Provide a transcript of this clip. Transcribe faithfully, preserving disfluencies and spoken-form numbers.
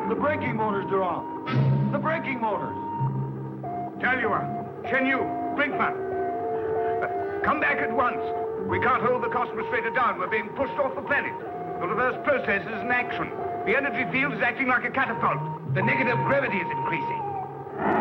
The braking motors are on. The braking motors. Talua, Shen-Yu, Brinkman. Uh, come back at once. We can't hold the Cosmos Freighter down. We're being pushed off the planet. The reverse process is in action. The energy field is acting like a catapult. The negative gravity is increasing.